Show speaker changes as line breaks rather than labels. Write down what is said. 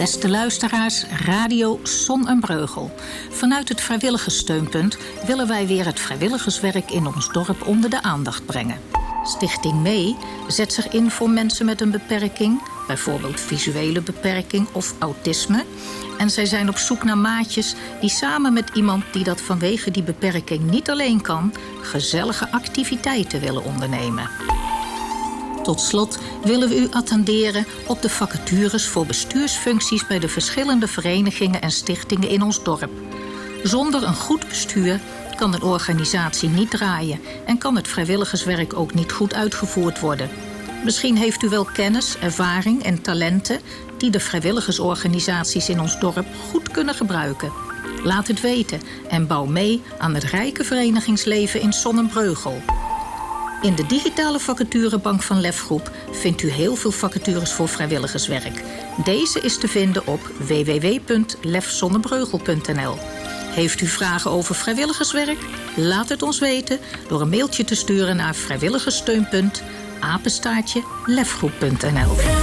Beste luisteraars, Radio Son en Breugel. Vanuit het vrijwilligerssteunpunt willen wij weer het vrijwilligerswerk in ons dorp onder de aandacht brengen. Stichting Mee zet zich in voor mensen met een beperking, bijvoorbeeld visuele beperking of autisme. En zij zijn op zoek naar maatjes die samen met iemand die dat vanwege die beperking niet alleen kan, gezellige activiteiten willen ondernemen. Tot slot willen we u attenderen op de vacatures voor bestuursfuncties bij de verschillende verenigingen en stichtingen in ons dorp. Zonder een goed bestuur kan een organisatie niet draaien en kan het vrijwilligerswerk ook niet goed uitgevoerd worden. Misschien heeft u wel kennis, ervaring en talenten die de vrijwilligersorganisaties in ons dorp goed kunnen gebruiken. Laat het weten en bouw mee aan het rijke verenigingsleven in Son en Breugel. In de digitale vacaturebank van Lefgroep vindt u heel veel vacatures voor vrijwilligerswerk. Deze is te vinden op www.lefsonnebreugel.nl. Heeft u vragen over vrijwilligerswerk? Laat het ons weten door een mailtje te sturen naar vrijwilligerssteunpunt@lefgroep.nl.